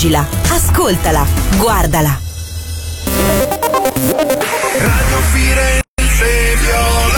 leggila, ascoltala, guardala. Radio Firenze Viola.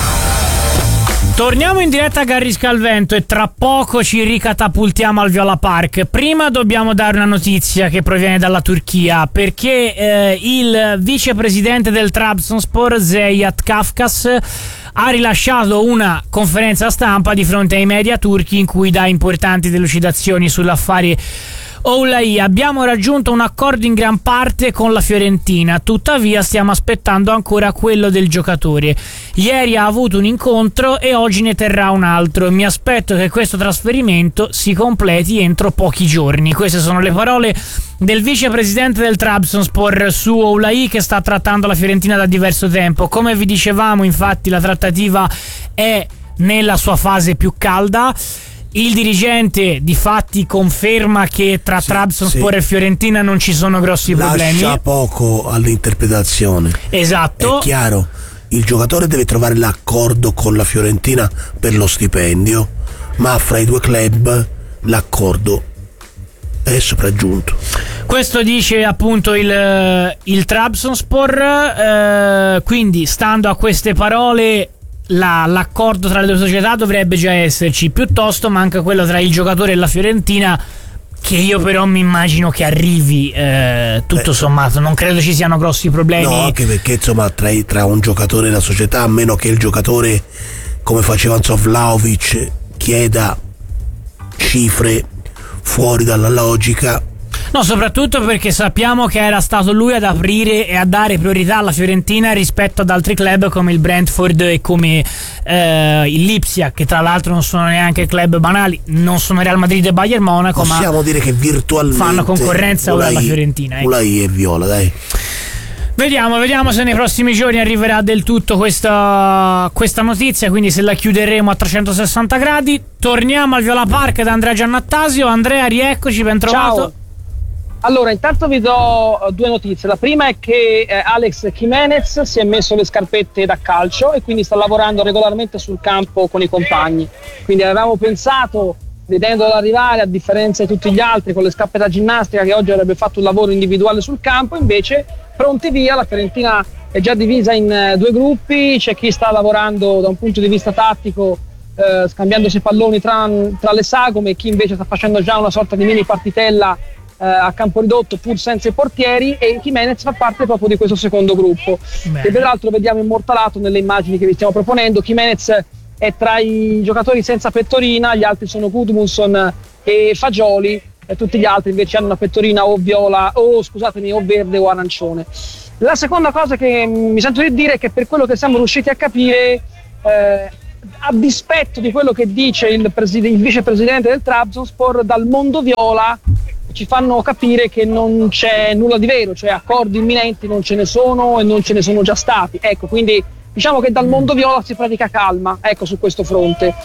Torniamo in diretta a Garrisca al Vento e tra poco ci ricatapultiamo al Viola Park. Prima dobbiamo dare una notizia che proviene dalla Turchia, perché il vicepresidente del Trabzonspor, Zeyat Kafkas, ha rilasciato una conferenza stampa di fronte ai media turchi in cui dà importanti delucidazioni sull'affare Oulai. Abbiamo raggiunto un accordo in gran parte con la Fiorentina, tuttavia stiamo aspettando ancora quello del giocatore. Ieri ha avuto un incontro e oggi ne terrà un altro. Mi aspetto che questo trasferimento si completi entro pochi giorni. Queste sono le parole del vicepresidente del Trabzonspor su Oulai, che sta trattando la Fiorentina da diverso tempo. Come vi dicevamo, infatti, la trattativa è nella sua fase più calda. Il dirigente di fatti conferma che tra Trabzonspor e Fiorentina non ci sono grossi problemi. Lascia poco all'interpretazione. Esatto. È chiaro, il giocatore deve trovare l'accordo con la Fiorentina per lo stipendio, ma fra i due club l'accordo è sopraggiunto. Questo dice appunto il Trabzonspor, quindi stando a queste parole l'accordo tra le due società dovrebbe già esserci, piuttosto manca quello tra il giocatore e la Fiorentina, che io però mi immagino che arrivi tutto sommato. Non credo ci siano grossi problemi. No, anche perché insomma tra un giocatore e la società, a meno che il giocatore, come faceva Vlahovic, chieda cifre fuori dalla logica. No, soprattutto perché sappiamo che era stato lui ad aprire e a dare priorità alla Fiorentina rispetto ad altri club come il Brentford e come il Lipsia, che tra l'altro non sono neanche club banali, non sono Real Madrid e Bayern Monaco, possiamo dire che virtualmente fanno concorrenza ora alla Fiorentina. Oulai e Viola, dai. Vediamo se nei prossimi giorni arriverà del tutto questa notizia, quindi se la chiuderemo a 360 gradi. Torniamo al Viola Park da Andrea Giannattasio. Andrea, rieccoci, ben trovato. Ciao. Allora, intanto vi do due notizie. La prima è che Alex Jimenez si è messo le scarpette da calcio e quindi sta lavorando regolarmente sul campo con i compagni. Quindi avevamo pensato, vedendolo arrivare, a differenza di tutti gli altri con le scarpe da ginnastica, che oggi avrebbe fatto un lavoro individuale sul campo. Invece pronti via, la Fiorentina è già divisa in due gruppi. C'è chi sta lavorando da un punto di vista tattico, scambiandosi palloni tra le sagome, e chi invece sta facendo già una sorta di mini partitella a campo ridotto pur senza i portieri, e Jimenez fa parte proprio di questo secondo gruppo. Bene. Che peraltro vediamo immortalato nelle immagini che vi stiamo proponendo. Jimenez è tra i giocatori senza pettorina, gli altri sono Gudmundsson e Fagioli, e tutti gli altri invece hanno una pettorina o viola o verde o arancione. La seconda cosa che mi sento di dire è che, per quello che siamo riusciti a capire, a dispetto di quello che dice il vicepresidente del Trabzonspor, dal mondo viola ci fanno capire che non c'è nulla di vero, cioè accordi imminenti non ce ne sono e non ce ne sono già stati. Ecco, quindi diciamo che dal mondo viola si pratica calma, ecco, su questo fronte.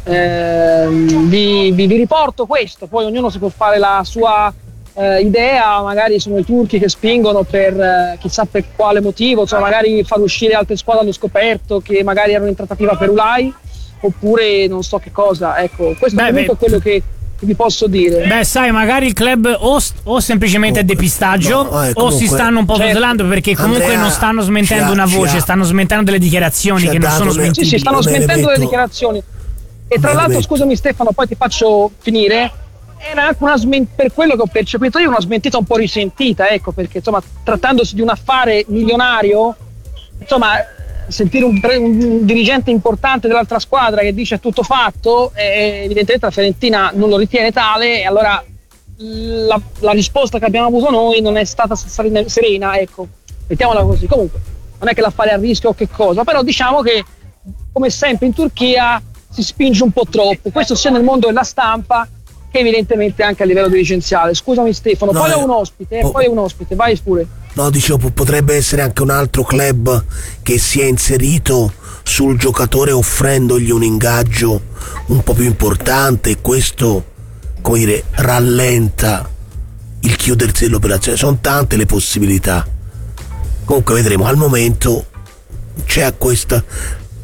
Vi riporto questo, poi ognuno si può fare la sua idea. Magari sono i turchi che spingono per chissà per quale motivo, insomma, magari far uscire altre squadre allo scoperto che magari erano in trattativa per Oulai, oppure non so che cosa. Ecco, questo è quello che vi posso dire. Beh, sai, magari il club o semplicemente è depistaggio, o si stanno un po' tutelando, perché comunque Andrea, non stanno smentendo una voce, stanno smentendo delle dichiarazioni che non sono smentite. Sì, stanno smentendo le dichiarazioni. E tra l'altro, scusami Stefano, poi ti faccio finire, era anche per quello che ho percepito io, una smentita un po' risentita, ecco, perché insomma, trattandosi di un affare milionario, insomma, sentire un dirigente importante dell'altra squadra che dice è tutto fatto, evidentemente la Fiorentina non lo ritiene tale, e allora la risposta che abbiamo avuto noi non è stata serena, ecco, mettiamola così. Comunque non è che l'affare è a rischio o che cosa, però diciamo che, come sempre in Turchia, si spinge un po' troppo, questo sia nel mondo della stampa che evidentemente anche a livello dirigenziale. Scusami Stefano, poi è un ospite, vai pure. No, dicevo, potrebbe essere anche un altro club che si è inserito sul giocatore offrendogli un ingaggio un po' più importante, e questo, come dire, rallenta il chiudersi dell'operazione. Sono tante le possibilità. Comunque vedremo. Al momento c'è questa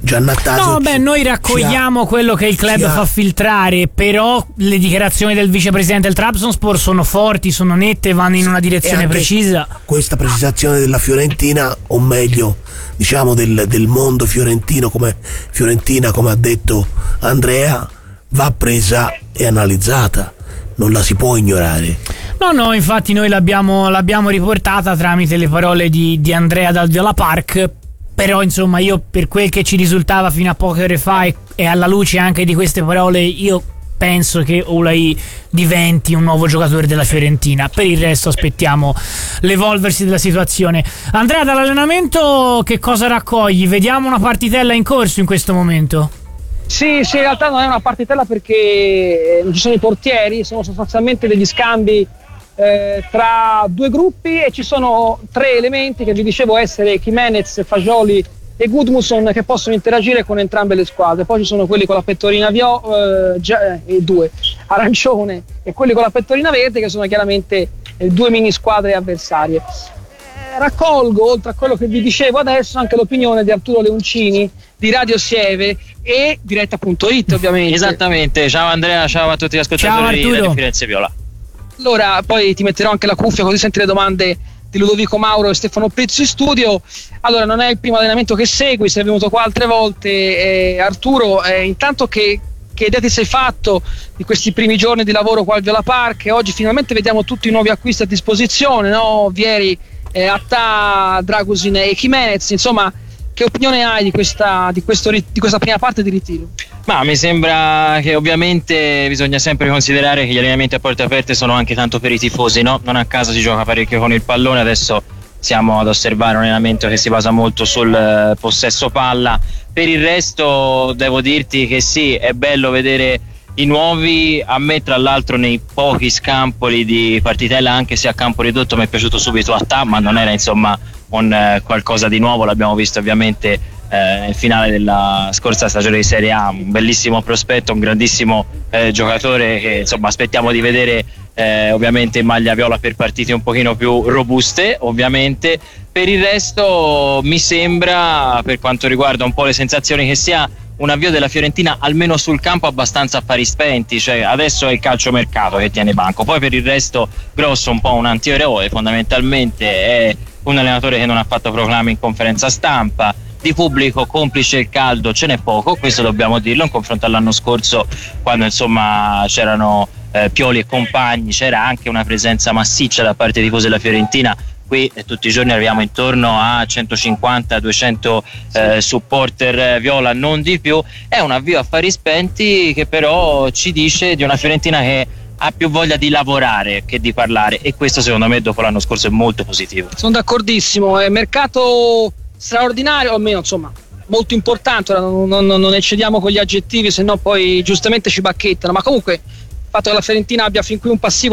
Giannattasio. No, beh, noi raccogliamo quello che il club fa filtrare, però le dichiarazioni del vicepresidente del Trabzonspor sono forti, sono nette, vanno in una direzione precisa. Questa precisazione della Fiorentina, o meglio, diciamo del mondo fiorentino, come ha detto Andrea, va presa e analizzata, non la si può ignorare. No, infatti noi l'abbiamo riportata tramite le parole di Andrea dal Viola Park. Però insomma, io, per quel che ci risultava fino a poche ore fa e alla luce anche di queste parole, io penso che Oulai diventi un nuovo giocatore della Fiorentina. Per il resto aspettiamo l'evolversi della situazione. Andrea, dall'allenamento che cosa raccogli? Vediamo una partitella in corso in questo momento? Sì, in realtà non è una partitella perché non ci sono i portieri, sono sostanzialmente degli scambi tra due gruppi, e ci sono tre elementi che vi dicevo essere Jimenez, Fagioli e Gudmundsson, che possono interagire con entrambe le squadre. Poi ci sono quelli con la pettorina due arancione e quelli con la pettorina verde, che sono chiaramente due mini squadre avversarie. Raccolgo, oltre a quello che vi dicevo adesso, anche l'opinione di Arturo Leoncini di Radio Sieve e Diretta.it, ovviamente. Esattamente. Ciao Andrea, ciao a tutti gli ascoltatori di Radio Firenze Viola. Allora, poi ti metterò anche la cuffia così senti le domande di Ludovico Mauro e Stefano Pezzo in studio. Allora, non è il primo allenamento che segui, sei venuto qua altre volte, Arturo, intanto che idea ti sei fatto di questi primi giorni di lavoro qua al Viola Park? Oggi finalmente vediamo tutti i nuovi acquisti a disposizione, no? Vieri, Attà, Dragusin e Jimenez, insomma, che opinione hai di questa prima parte di ritiro? Ma mi sembra che ovviamente bisogna sempre considerare che gli allenamenti a porte aperte sono anche tanto per i tifosi, no? Non a caso si gioca parecchio con il pallone, adesso siamo ad osservare un allenamento che si basa molto sul possesso palla. Per il resto devo dirti che sì, è bello vedere i nuovi. A me tra l'altro nei pochi scampoli di partitella, anche se a campo ridotto, mi è piaciuto subito Attà, ma non era insomma un qualcosa di nuovo, l'abbiamo visto ovviamente nel finale della scorsa stagione di Serie A, un bellissimo prospetto, un grandissimo giocatore che insomma aspettiamo di vedere ovviamente in maglia viola per partite un pochino più robuste ovviamente. Per il resto mi sembra, per quanto riguarda un po' le sensazioni, che sia un avvio della Fiorentina almeno sul campo abbastanza affari spenti, cioè adesso è il calciomercato che tiene banco, poi per il resto Grosso un po' un antieroe, fondamentalmente è un allenatore che non ha fatto proclami in conferenza stampa, di pubblico complice il caldo ce n'è poco, questo dobbiamo dirlo, in confronto all'anno scorso quando insomma c'erano Pioli e compagni, c'era anche una presenza massiccia da parte dei tifosi della Fiorentina. Qui tutti i giorni arriviamo intorno a 150-200 supporter viola, non di più. È un avvio affari spenti che però ci dice di una Fiorentina che ha più voglia di lavorare che di parlare, e questo secondo me dopo l'anno scorso è molto positivo. Sono d'accordissimo, è mercato straordinario, o almeno insomma molto importante. Ora non eccediamo con gli aggettivi, se no poi giustamente ci bacchettano, ma comunque il fatto che la Fiorentina abbia fin qui un passivo